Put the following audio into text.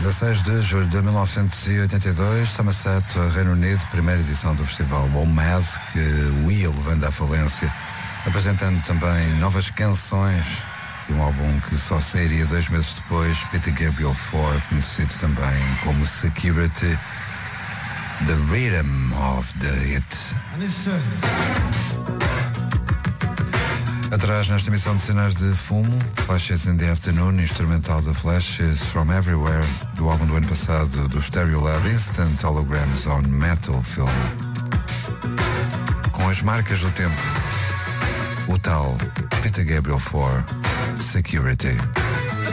16 de julho de 1982, Somerset, Reino Unido, primeira edição do festival OMAD, que o ia levando à falência, apresentando também novas canções e um álbum que só sairia 2 meses depois, Peter Gabriel 4, conhecido também como Security, The Rhythm of the Hit. Atrás, nesta emissão de Sinais de Fumo, Flashes in the Afternoon, instrumental de Flashes from Everywhere, do álbum do ano passado do Stereolab, Instant Holograms on Metal Film. Com as marcas do tempo, o tal Peter Gabriel 4, Security.